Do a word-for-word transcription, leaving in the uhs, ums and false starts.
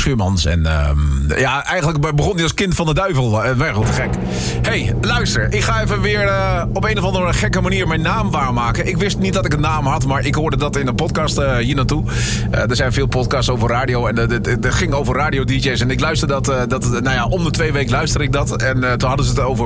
Schuurmans. En uh, ja, eigenlijk begon hij als kind van de duivel. Uh, Wel te gek. Hey, luister. Ik ga even weer uh, op een of andere gekke manier mijn naam waarmaken. Ik wist niet dat ik een naam had, maar ik hoorde dat in een podcast uh, hier naartoe. Uh, er zijn veel podcasts over radio. En dat ging over radio-dj's. En ik luister dat, uh, dat, nou ja, om de twee weken luister ik dat. En uh, toen hadden ze het over